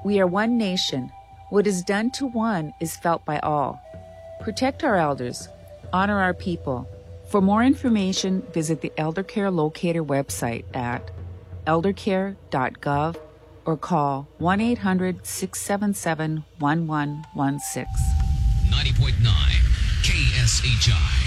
We are one nation. What is done to one is felt by all. Protect our elders. Honor our people. For more information, visit the Elder Care Locator website at eldercare.gov or call 1-800-677-1116. 90.9 KSHI.